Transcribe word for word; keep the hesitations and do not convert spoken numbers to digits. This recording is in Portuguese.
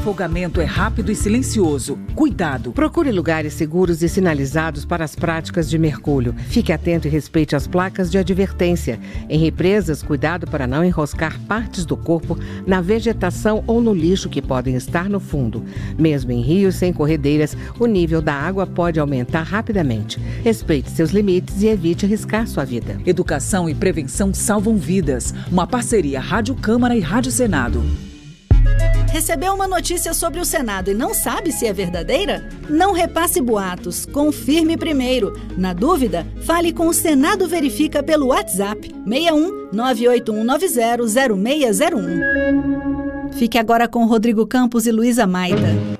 afogamento é rápido e silencioso. Cuidado! Procure lugares seguros e sinalizados para as práticas de mergulho. Fique atento e respeite as placas de advertência. Em represas, cuidado para não enroscar partes do corpo na vegetação ou no lixo que podem estar no fundo. Mesmo em rios sem corredeiras, o nível da água pode aumentar rapidamente. Respeite seus limites e evite arriscar sua vida. Educação e prevenção salvam vidas. Uma parceria Rádio Câmara e Rádio Senado. Recebeu uma notícia sobre o Senado e não sabe se é verdadeira? Não repasse boatos, confirme primeiro. Na dúvida, fale com o Senado Verifica pelo WhatsApp seis um nove oito um nove zero zero seis zero um. Fique agora com Rodrigo Campos e Luísa Maida.